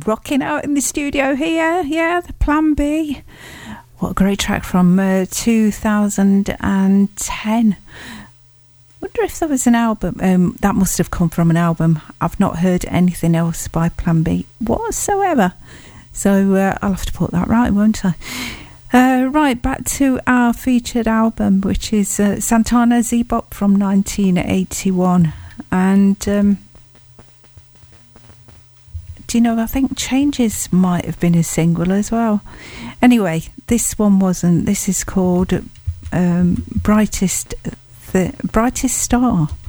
rocking out in the studio here. Yeah, the Plan B. What a great track from 2010. Wonder if there was an album. That must have come from an album. I've not heard anything else by Plan B whatsoever. So I'll have to put that right, won't I? Right, back to our featured album, which is Santana Zebop from 1981. And do you know, I think Changes might have been a single as well. Anyway, this one wasn't. This is called Brightest Star.